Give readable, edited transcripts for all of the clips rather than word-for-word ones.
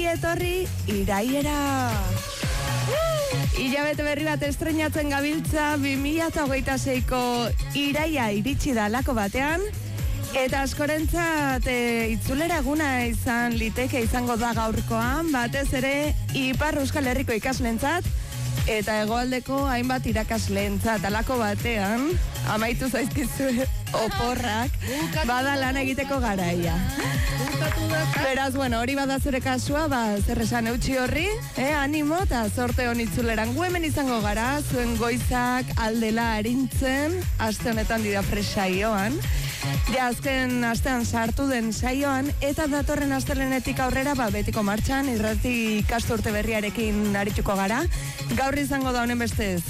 etorri iraiera. Hilabete berri bat estreinatzen gabiltza 2026ko iraia iritsi da lako batean, eta askorentzat itzulera eguna izango da gaurkoan, batez ere Ipar Euskal Herriko ikasleentzat eta hegoaldeko hainbat irakasleentzat alako batean amaitu zaizkizue oporrak, bada lan egiteko garaia. Beraz, hori bada zure kasua, zer esan eutxi horri, animo eta sorte hon itzuleran. Gu hemen izango gara, zuen goizak aldela arintzen, aste honetan dira saioan. Ja, azken astean sartu den saioan, eta datorren astelenetik aurrera, betiko martxan, irrati ikasturte berriarekin arituko gara. Gaur izango da honen bestez,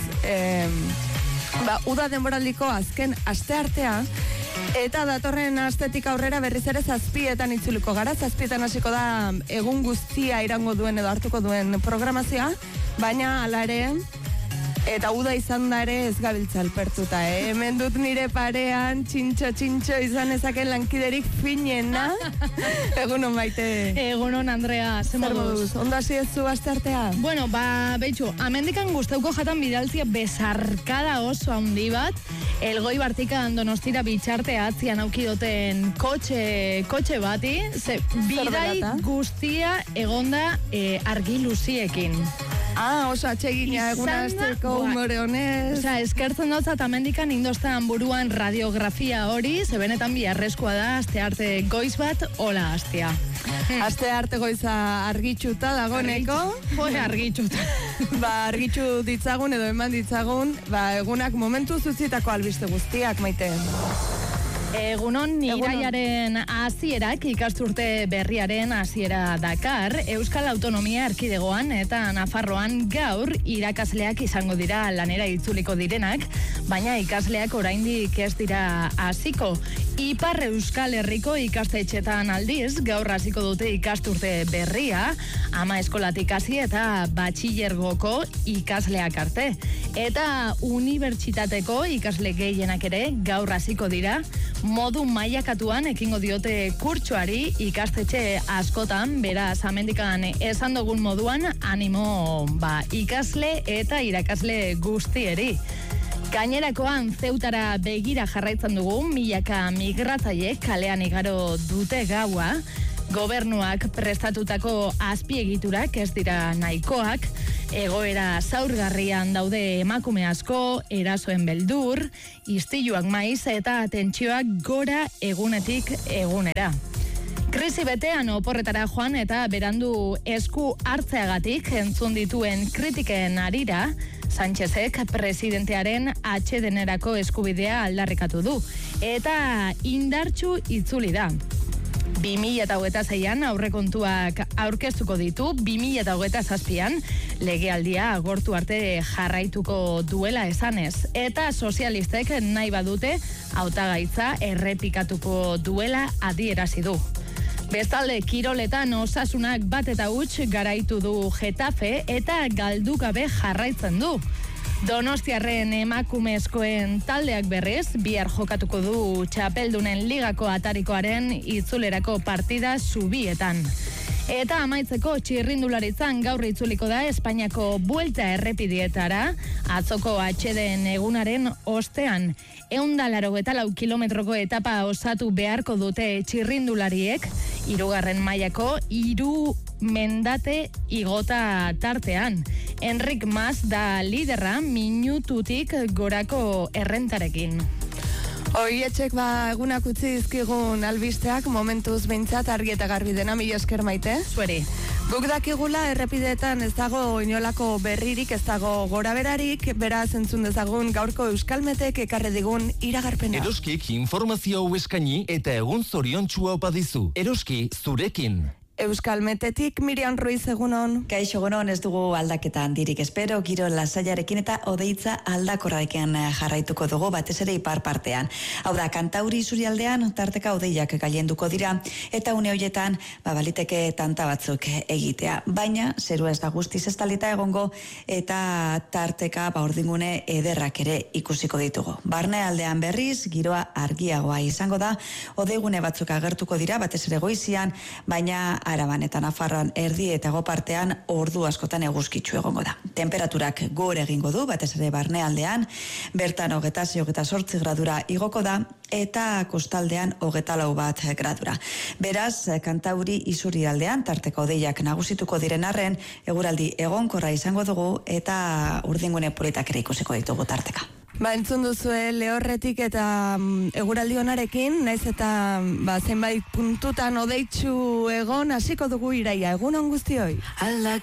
uda denboraldiko azken asteartea, eta datorren astetik aurrera berriz ere 7etan itzuliko gara. 7etan hasiko da egun guztia irango duen edo hartuko duen programazioa, baina hala ere, eta uda izan da ere ez gabiltza alpertuta, hemen dut nire parean txintxo izan ezaken lankiderik finena. Egunon, Maite. Egunon, Andrea, zer moduz? Ondo hasi ez zu asteartea? Bueno, behitxu, amendikan guzteuko jatan bidaltzia bezarkada oso handi bat, Elgoibartika Donostira bitxarte atzian aukidoten kotxe bati, bidai guztia egonda argi luziekin. Oso atsegina eguna azteko humore honez. Eskertzen dauzat amendikan indostan buruan radiografia hori, benetan biharrezkoa da, aste arte goiz bat, hola astea. Aste arte goiza argitxuta dagoneko. Argitxuta. Argitxu ditzagun edo eman ditzagun, egunak momentu zutzitako albiste guztiak, Maite. Egunon, iraiaren hasierak ikasturte berriaren hasiera dakar, Euskal Autonomia Erkidegoan eta Nafarroan gaur irakasleak izango dira lanera itzuliko direnak, baina ikasleak oraindik ez dira hasiko. Ipar Euskal Herriko ikastetxetan aldiz, gaur hasiko dute ikasturte berria, ama eskolatik hasi eta batxilergoko ikasleak arte. Eta unibertsitateko ikasle gehienak ere gaur hasiko dira, modu mailakatuan ekingo diote kurtsoari ikastetxe askotan, beraz amendikan esan dugun moduan animo ikasle eta irakasle guztieri. Gainerakoan Zeutara begira jarraitzen dugu, milaka migratzaileek kalean igaro dute gaua, gobernuak prestatutako azpiegiturak ez dira nahikoak, egoera zaurgarrian daude emakume asko, erasoen beldur, istiluak maiz eta tentsioak gora egunetik egunera. Krisi betean oporretara joan eta berandu esku hartzeagatik entzun dituen kritiken arira, Sánchezek presidentearen atsedenerako eskubidea aldarrikatu du, eta indartsu itzuli da. 2026an aurrekontuak aurkeztuko ditu, 2027an legealdia agortu arte jarraituko duela esanez, eta sozialistek nahi badute hautagaitza errepikatuko duela adierazi du. Bestalde, kiroletan Osasunak bat eta huts garaitu du Getafe eta galdugabe jarraitzen du. Donostiarren emakumezkoen taldeak berriz, bihar jokatuko du txapeldunen ligako atarikoaren itzulerako partida Zubietan. Eta amaitzeko txirrindularitzan gaur itzuliko da Espainiako buelta errepidietara, atzoko atxeden egunaren ostean. 184 kilometroko etapa osatu beharko dute txirrindulariek, 3. mailako 3 mendate igota tartean. Enrik Mas da liderra minututik gorako errentarekin. Oietxek egunak utzi dizkigun albisteak momentuz behintzat argi eta garbi dena, mila esker, Maite. Zueri. Guk dakigula errepideetan ez dago inolako berririk, ez dago gora berarik, beraz entzun dezagun gaurko Euskalmetek ekarri digun iragarpena. Eroskik informazio hau eskaini eta egun zoriontsua opa dizu. Eroski zurekin. Euskalmetetik Miriam Ruiz, egunon. Kaixo, egunon, ez dugu aldaketa handirik espero, giro lasaiarekin eta odeitza aldakorrarekin jarraituko dugu, batez ere ipar partean. Hau da, Kantauri isurialdean tarteka odeiak gailenduko dira, eta une horietan baliteke tanta batzuk egitea. Baina, zerua ez da guztiz ez talita egongo, eta tarteka ordingune ederrak ere ikusiko ditugu. Barne aldean berriz, giroa argiagoa izango da, odeigune batzuk agertuko dira, batez ere goizian, baina Araban eta Nafarroan erdi eta hego partean ordu askotan eguzkitsu egongo da. Temperaturak gora egingo du, batez ere barnealdean, bertan 26-28 gradura igoko da, eta kostaldean 24 gradura. Beraz, Kantauri isurialdean tarteko hodeiak nagusituko diren arren, eguraldi egonkorra izango dugu eta urdingune politak ere ikusiko ditugu tarteka. Entzun duzue Lehorretik eta eguraldi onarekin, naiz eta zenbait puntutan hodeitsu egon hasiko dugu iraia. Egun on guztioi.